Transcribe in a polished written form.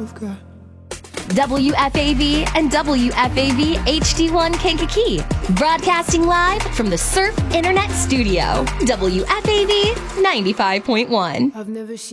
you've got. WFAV and WFAV HD1 Kankakee, broadcasting live from the Surf Internet Studio. WFAV 95.1. I've never seen